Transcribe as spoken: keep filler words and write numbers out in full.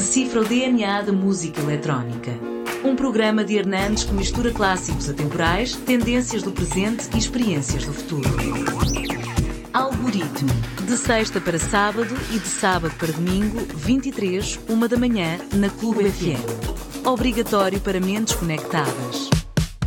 decifra o D N A da música eletrónica. Um programa de Hernandes que mistura clássicos atemporais, tendências do presente e experiências do futuro. Algoritmo, de sexta para sábado e de sábado para domingo, vinte e três, uma da manhã, na Clube F M. Obrigatório para mentes conectadas.